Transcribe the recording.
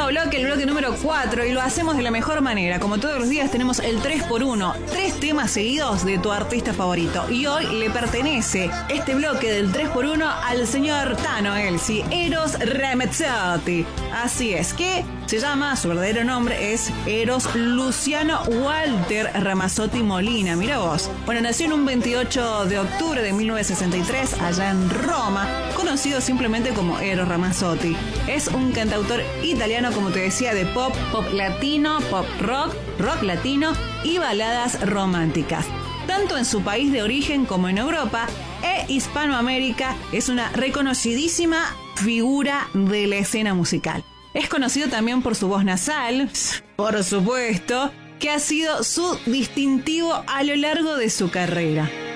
bloque, el bloque número 4, y lo hacemos de la mejor manera. Como todos los días tenemos el 3x1, 3 temas seguidos de tu artista favorito. Y hoy le pertenece este bloque del 3x1 al señor Tano Elsi, Eros Ramazzotti. Así es, que se llama, su verdadero nombre es Eros Luciano Walter Ramazzotti Molina. Mira vos. Bueno, nació en un 28 de octubre de 1963 allá en Roma, conocido simplemente como Eros Ramazzotti. Es un cantautor italiano, como te decía, de pop, pop latino, pop rock, rock latino y baladas románticas. Tanto en su país de origen como en Europa e Hispanoamérica, es una reconocidísima figura de la escena musical. Es conocido también por su voz nasal, por supuesto, que ha sido su distintivo a lo largo de su carrera.